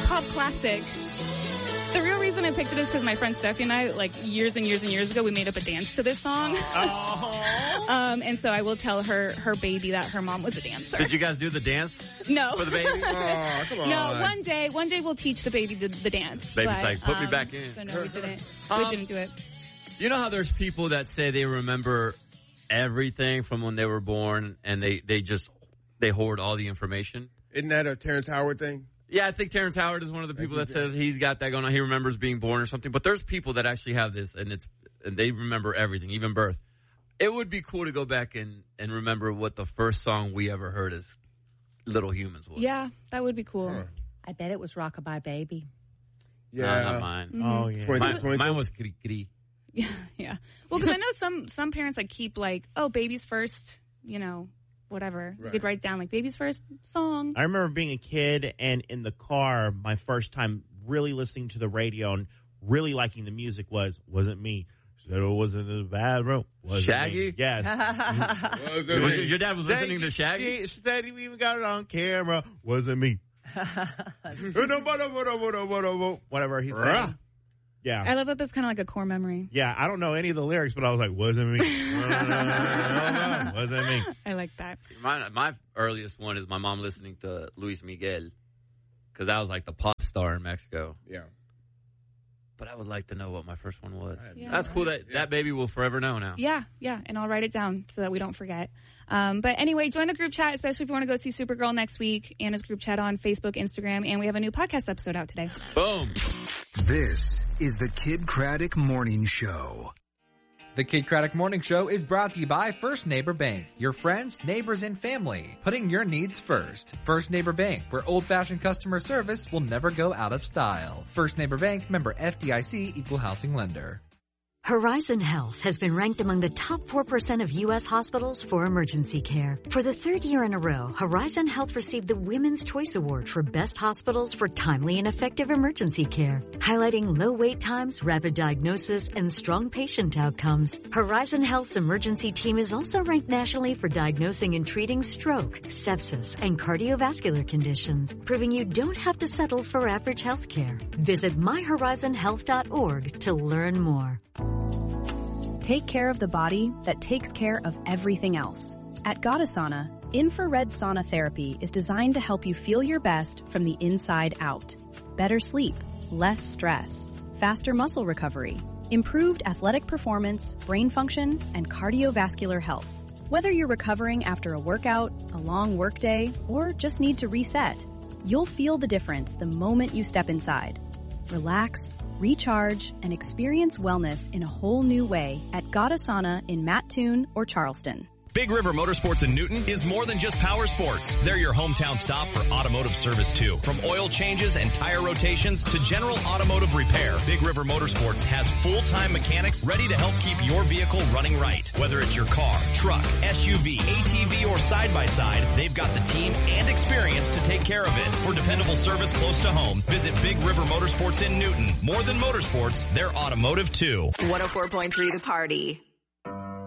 pop classic. The real reason I picked it is because my friend Steffi and I, like years and years and years ago, we made up a dance to this song. And so I will tell her baby that her mom was a dancer. Did you guys do the dance? No. For the baby? Oh, come on. No, one day we'll teach the baby the dance. Baby's but, like, put me back in. So no, we didn't do it. You know how there's people that say they remember everything from when they were born and they hoard all the information? Isn't that a Terrence Howard thing? Yeah, I think Terrence Howard is one of the people that says he's got that going on. He remembers being born or something. But there's people that actually have this, and they remember everything, even birth. It would be cool to go back and remember what the first song we ever heard as little humans was. Yeah, that would be cool. Huh. I bet it was Rockabye Baby. Yeah. Not mine. Mm-hmm. Oh, yeah. Mine was Kri Kri. Yeah. Well, because I know some parents like keep like, oh, baby's first, whatever. Right. You could write down like baby's first song. I remember being a kid and in the car, my first time really listening to the radio and really liking the music wasn't me. Said it wasn't a bad room. Shaggy? Me. Yes. Your dad was listening to Shaggy? She said he even got it on camera. Wasn't me. Whatever he said. Yeah. I love that that's kind of like a core memory. Yeah, I don't know any of the lyrics, but I was like, wasn't me. Wasn't me. I like that. My earliest one is my mom listening to Luis Miguel, because that was like the pop star in Mexico. Yeah. But I would like to know what my first one was. Yeah. That's cool that baby will forever know now. Yeah, and I'll write it down so that we don't forget. But anyway, join the group chat, especially if you want to go see Supergirl next week. Anna's group chat on Facebook, Instagram, and we have a new podcast episode out today. Boom. This is the Kid Craddock Morning Show. The Kid Craddock Morning Show is brought to you by First Neighbor Bank. Your friends, neighbors, and family. Putting your needs first. First Neighbor Bank, where old-fashioned customer service will never go out of style. First Neighbor Bank, member FDIC, equal housing lender. Horizon Health has been ranked among the top 4% of U.S. hospitals for emergency care. For the third year in a row, Horizon Health received the Women's Choice Award for Best Hospitals for Timely and Effective Emergency Care, highlighting low wait times, rapid diagnosis, and strong patient outcomes. Horizon Health's emergency team is also ranked nationally for diagnosing and treating stroke, sepsis, and cardiovascular conditions, proving you don't have to settle for average health care. Visit myhorizonhealth.org to learn more. Take care of the body that takes care of everything else. At Goddessana, infrared sauna therapy is designed to help you feel your best from the inside out. Better sleep, less stress, faster muscle recovery, improved athletic performance, brain function, and cardiovascular health. Whether you're recovering after a workout, a long workday, or just need to reset, you'll feel the difference the moment you step inside. Relax, recharge, and experience wellness in a whole new way at Goddessana in Mattoon or Charleston. Big River Motorsports in Newton is more than just power sports. They're your hometown stop for automotive service too. From oil changes and tire rotations to general automotive repair, Big River Motorsports has full-time mechanics ready to help keep your vehicle running right. Whether it's your car, truck, SUV, ATV, or side-by-side, they've got the team and experience to take care of it. For dependable service close to home, visit Big River Motorsports in Newton. More than motorsports, they're automotive too. 104.3 The Party.